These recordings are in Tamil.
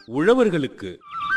உழவர்களுக்கு.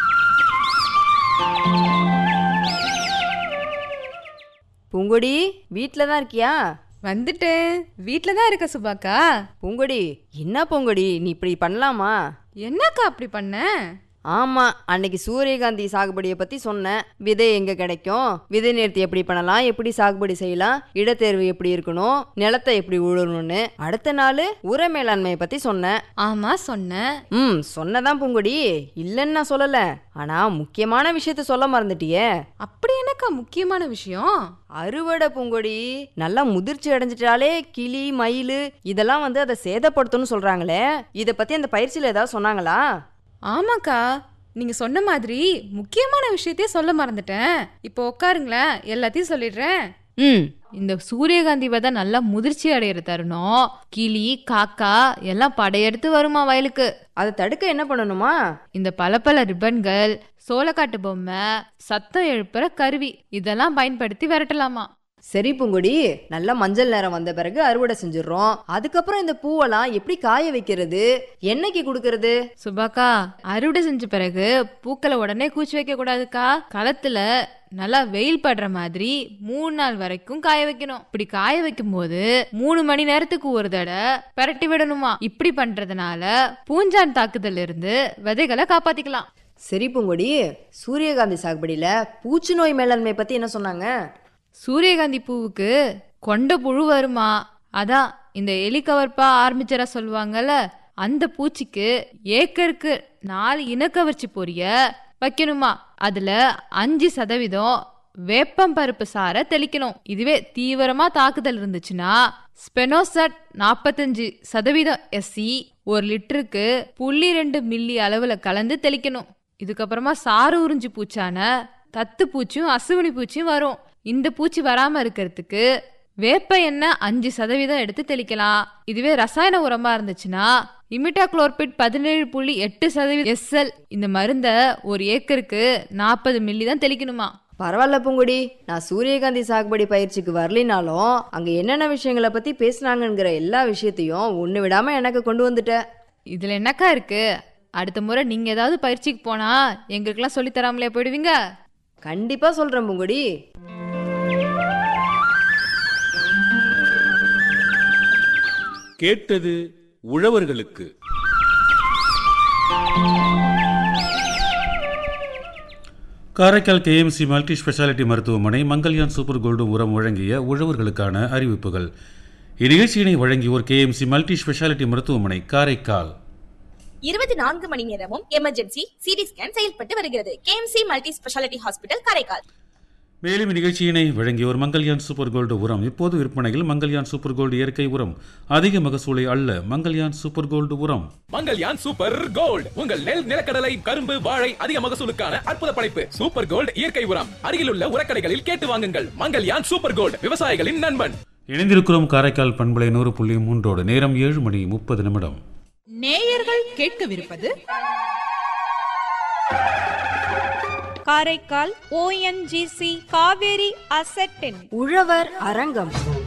பூங்கொடி, வீட்ல தான் இருக்கியா? வந்துட்டேன். வீட்ல தான் இருக்க சுபாக்கா. பூங்கொடி, என்ன பூங்கொடி நீ இப்படி பண்ணலாமா? என்னக்கா அப்படி பண்ண? ஆமா, அன்னைக்கு சூரியகாந்தி சாகுபடியை பத்தி சொன்னேன். விதை எங்க கிடைக்கும், விதை நேர்த்தி எப்படி பண்ணலாம், எப்படி சாகுபடி செய்யலாம், இடத்தேர்வு எப்படி இருக்கணும், நிலத்தை எப்படி உழணும்னு. அடுத்த நாள் உர மேலாண்மையை பத்தி சொன்னேன். ஆமா சொன்னேன். சொன்னதான் பூங்கொடி, இல்லைன்னு நான் சொல்லல. ஆனா முக்கியமான விஷயத்த சொல்ல மறந்துட்டியே. அப்படி என்னக்கா முக்கியமான விஷயம்? அறுவடை பூங்கொடி. நல்லா முதிர்ச்சி அடைஞ்சிட்டாலே கிளி மயில் இதெல்லாம் அதை சேதப்படுத்தும்னு சொல்றாங்களே, இதை பத்தி அந்த பயிற்சியில ஏதாவது சொன்னாங்களா? ஆமாக்கா, நீங்க சொன்ன மாதிரி முக்கியமான விஷயத்தையே சொல்ல மறந்துட்டேன். இப்போ உட்காருங்களேன், எல்லாத்தையும் சொல்லிடுறேன். இந்த சூரியகாந்தி விதை நல்லா முதிர்ச்சி அடையிற தருணம் கிளி காக்கா எல்லாம் படையெடுத்து வருமா வயலுக்கு. அதை தடுக்க என்ன பண்ணணுமா? இந்த பல ரிப்பன்கள், சோளக்காட்டு பொம்மை, சத்தம் எழுப்புற கருவி இதெல்லாம் பயன்படுத்தி விரட்டலாமா. சரி பூங்கொடி, நல்லா மஞ்சள் நேரம் வந்த பிறகு அறுவடை செஞ்சிடறோம். அதுக்கப்புறம் இந்த பூவெல்லாம் எப்படி காய வைக்கிறது, என்னைக்கு கொடுக்கறது? சுபாக்கா, அறுவடை செஞ்ச பிறகு பூக்களை உடனே கூச்சி வைக்க கூடாதுக்கா. களத்துல நல்லா வெயில் படுற மாதிரி 3 நாள் வரைக்கும் காய வைக்கணும். இப்படி காய வைக்கும் போது 3 மணி நேரத்துக்கு ஒரு தடவை பரட்டி விடணுமா. இப்படி பண்றதுனால பூஞ்சான் தாக்குதல் இருந்து விதைகளை காப்பாத்திக்கலாம். சரி பூங்கொடி, சூரியகாந்தி சாகுபடியில பூச்சி நோய் மேலாண்மை பத்தி என்ன சொன்னாங்க? சூரியகாந்தி பூவுக்கு கொண்ட புழு வருமா. அதான் இந்த எலிக்கவர்ப்பா ஆரம்பிச்சரா சொல்லுவாங்கல்ல, அந்த பூச்சிக்கு ஏக்கருக்கு 4 இனக்கவர்ச்சி பொரிய வைக்கணுமா. அதுல 5% வேப்பம் பருப்பு சாரை தெளிக்கணும். இதுவே தீவிரமா தாக்குதல் இருந்துச்சுன்னா ஸ்பெனோசட் 45% SC 1 லிட்டருக்கு 0.2 மில்லி அளவுல கலந்து தெளிக்கணும். இதுக்கப்புறமா சாறு உறிஞ்சி பூச்சான தத்து பூச்சியும் அசுவினி பூச்சியும் வரும். இந்த பூச்சி வராம இருக்கிறதுக்கு வேப்ப எண்ணெய் 5% எடுத்து தெளிக்கலாம். இதுவே ரசாயன உரமா இருந்துச்சுன்னா இமிடாக்ளோர்பிட் 17.8% SL இந்த மருந்த 1 ஏக்கருக்கு 40 மில்லி தான் தெளிக்கணுமா. பரவாயில்ல பூங்கொடி, நான் சூரியகாந்தி சாகுபடி பயிற்சிக்கு வரலினாலும் அங்க என்னென்ன விஷயங்களை பத்தி பேசினாங்கிற எல்லா விஷயத்தையும் ஒண்ணு விடாம எனக்கு கொண்டு வந்துட்ட. இதுல என்னக்கா இருக்கு? அடுத்த முறை நீங்க ஏதாவது பயிற்சிக்கு போனா எங்களுக்கெல்லாம் சொல்லி தராமலே போயிடுவீங்க. கண்டிப்பா சொல்றேன் பூங்கொடி. கேட்டது உழவர்களுக்கு. காரைக்கால் கேஎம்சி மல்டி ஸ்பெஷாலிட்டி மருத்துவமனை மங்கல்யான் சூப்பர் கோல்டு உரம் வழங்கிய உழவர்களுக்கான அறிவிப்புகள். இந்நிகழ்ச்சியினை வழங்கியோர் கேஎம்சி மல்டி ஸ்பெஷாலிட்டி மருத்துவமனை காரைக்கால். 24 மணி நேரமும் எமர்ஜென்சி சிடி ஸ்கேன் செயல்பட்டு வருகிறது. KMC multi speciality hospital Karaikal. மேலும் இந்நிகழ்ச்சியினை வழங்கியோர் மங்கல்யான் சூப்பர் கோல்டு உரம். இப்போது விற்பனையில் மங்கல்யான் சூப்பர் கோல்டு இயற்கை உரம். அதிக மகசூலை அல்ல, மங்கல்யான் சூப்பர் கோல்டு உரம். மங்கல்யான் சூப்பர் கோல்டு உங்கள் நெல் நிலக்கடலை கரும்பு வாழை அதிக மகசூலுக்கான அற்புத படைப்பு. சூப்பர் கோல்டு இயற்கை உரம் அருகிலுள்ள உரக்கடைகளில் கேட்டு வாங்குங்கள். மங்கல்யான் சூப்பர் கோல்டு, விவசாயிகளின் நண்பன். இணைந்திருக்கிறோம் காரைக்கால் பண்பலை 100.3. நேரம் 7:30. நேயர்கள் கேட்கவிருப்பது காரைக்கால் ONGC காவேரி அசெட்டின் உழவர் அரங்கம்.